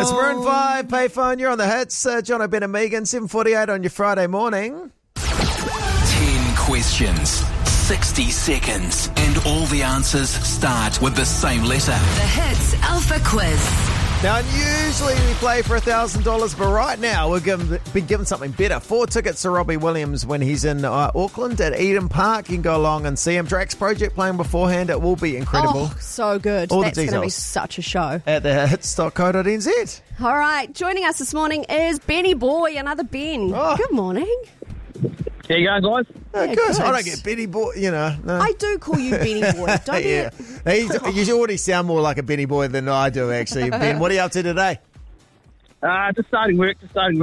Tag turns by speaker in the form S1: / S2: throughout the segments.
S1: It's Maroon 5, Payphone. You're on the hits. John O'Ben and Megan, 7:48 on your Friday morning.
S2: 10 questions, 60 seconds, and all the answers start with the same letter.
S3: The Hits Alpha Quiz.
S1: Now, usually we play for $1,000, but right now we've been given something better. 4 tickets to Robbie Williams when he's in Auckland at Eden Park. You can go along and see him. Drax Project playing beforehand. It will be incredible.
S4: Oh, so good.
S1: All
S4: That's
S1: the
S4: going to be
S1: details
S4: such a show.
S1: At the hits.co.nz.
S4: All right, joining us this morning is Benny Boy, another Ben.
S1: Oh.
S4: Good morning.
S5: How you going, guys?
S1: Oh,
S4: Yeah,
S1: good.
S4: good.
S1: I don't get Benny Boy, No.
S4: I do call you Benny Boy, don't
S1: Yeah.
S4: you?
S1: You already sound more like a Benny Boy than I do, actually. Ben, what are you up to today?
S5: Just starting work.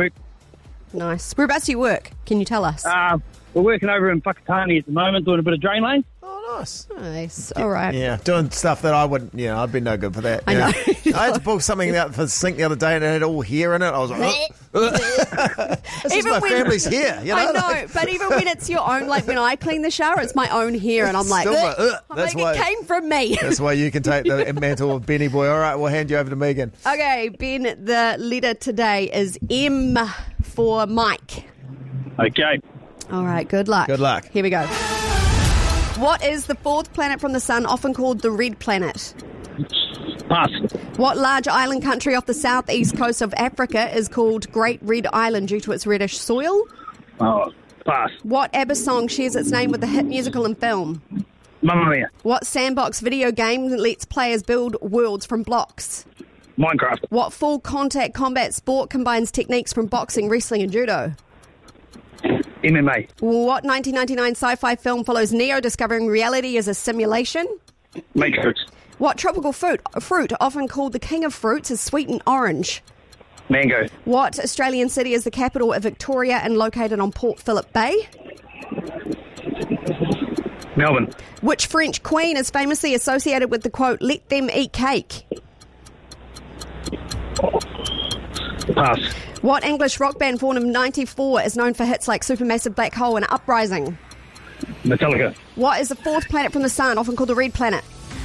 S4: Nice. Whereabouts do you work? Can you tell us?
S5: We're working over in Whakatane at the moment, doing a bit of drain lane.
S1: Oh, nice.
S4: Nice. All right.
S1: Yeah, doing stuff that I wouldn't, I'd be no good for that.
S4: I know.
S1: I had to pull something out for the sink the other day and it had all hair in it. I was like, this is my family's hair,
S4: I know, but even when it's your own, like when I clean the shower, it's my own hair, and I'm like,
S1: Still my-
S4: I'm
S1: that's
S4: like,
S1: why-
S4: it came from me.
S1: That's why you can take the mantle of Benny Boy. All right, we'll hand you over to Megan.
S4: Okay, Ben, the letter today is M for Mike.
S5: Okay.
S4: All right, good luck.
S1: Good luck.
S4: Here we go. What is the fourth planet from the sun, often called the red planet?
S5: Pass.
S4: What large island country off the southeast coast of Africa is called Great Red Island due to its reddish soil?
S5: Oh, pass.
S4: What ABBA song shares its name with the hit musical and film?
S5: Mamma Mia.
S4: What sandbox video game lets players build worlds from blocks?
S5: Minecraft.
S4: What full contact combat sport combines techniques from boxing, wrestling and judo?
S5: MMA.
S4: What 1999 sci-fi film follows Neo discovering reality as a simulation?
S5: Matrix.
S4: What tropical fruit often called the king of fruits, is sweet and orange?
S5: Mango.
S4: What Australian city is the capital of Victoria and located on Port Phillip Bay?
S5: Melbourne.
S4: Which French queen is famously associated with the quote, "Let them eat cake"?
S5: Pass.
S4: What English rock band formed in 94 is known for hits like Supermassive Black Hole and Uprising?
S5: Metallica.
S4: What is the fourth planet from the sun, often called the red planet?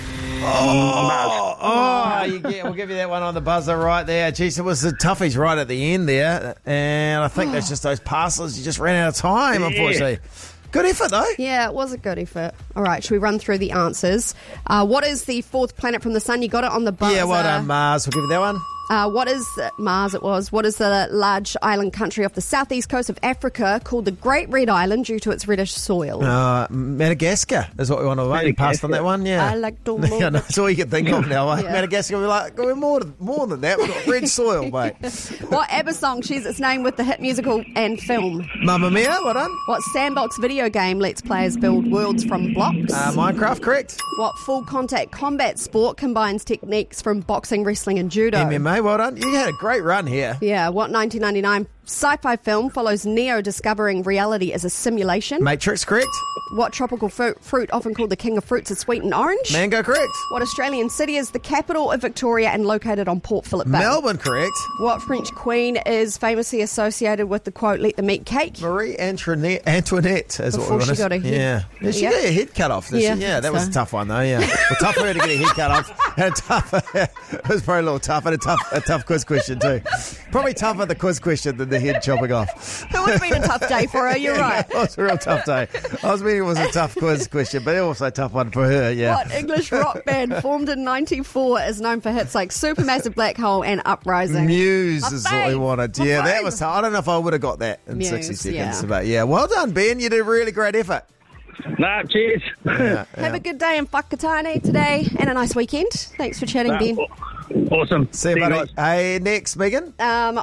S1: We'll give you that one on the buzzer right there. Jeez, it was the toughies right at the end there. And I think that's just those passes. You just ran out of time, unfortunately. Good effort, though.
S4: Yeah, it was a good effort. All right, should we run through the answers? What is the fourth planet from the sun? You got it on the buzzer.
S1: Yeah, well done, Mars. We'll give you that one.
S4: What is Mars? It was. What is the large island country off the southeast coast of Africa called the Great Red Island due to its reddish soil?
S1: Madagascar is what we want to vote. You passed on that one, yeah.
S4: I like to
S1: Yeah, no, that's all you can think of now. Eh?
S4: Yeah.
S1: Madagascar, we're more than that. We've got red soil, mate.
S4: What ABBA song shares its name with the hit musical and film?
S1: Mamma Mia, well done.
S4: What sandbox video game lets players build worlds from blocks?
S1: Minecraft, correct.
S4: What full contact combat sport combines techniques from boxing, wrestling and judo?
S1: MMA, well done. You had a great run here.
S4: Yeah, what 1999 sci-fi film follows Neo discovering reality as a simulation?
S1: Matrix, correct.
S4: What tropical fruit, often called the king of fruits, is sweet and orange?
S1: Mango, correct.
S4: What Australian city is the capital of Victoria and located on Port Phillip Bay?
S1: Melbourne, correct.
S4: What French queen is famously associated with the quote, "Let them eat cake"?
S1: Marie Antoinette is
S4: Before
S1: what we
S4: she got her head.
S1: Yeah. She
S4: Yeah.
S1: got her head cut off.
S4: Yeah,
S1: Yeah, that
S4: so.
S1: was a tough one, though, yeah. Well, tough for her to get her head cut off. And it was probably a little tough, and a tough quiz question, too. Probably tougher the quiz question than the head chopping off.
S4: It would have been a tough day for her, you're right.
S1: It was a real tough day. I was meaning it was a tough quiz question, but also a tough one for her, yeah.
S4: What English rock band formed in 94 is known for hits like Supermassive Black Hole and Uprising?
S1: Muse
S4: My
S1: is what we
S4: fave.
S1: wanted.
S4: My
S1: Yeah, that
S4: fave.
S1: was tough. I don't know if I would have got that in
S4: Muse,
S1: 60 seconds.
S4: yeah.
S1: But yeah, well done, Ben. You did a really great effort.
S5: Nah, cheers.
S1: Yeah,
S4: Have a good day in Whakatane today and a nice weekend. Thanks for chatting, Ben.
S5: Awesome.
S1: See you, buddy.
S5: guys.
S1: Hey, next, Megan.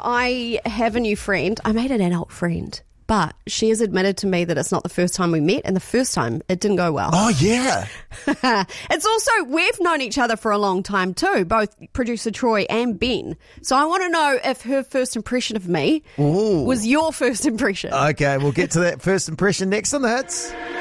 S4: I have a new friend. I made an adult friend, but she has admitted to me that it's not the first time we met, and the first time it didn't go well.
S1: Oh, yeah.
S4: It's also, we've known each other for a long time too, both producer Troy and Ben. So I want to know if her first impression of me was your first impression.
S1: Okay, we'll get to that first impression next on the hits.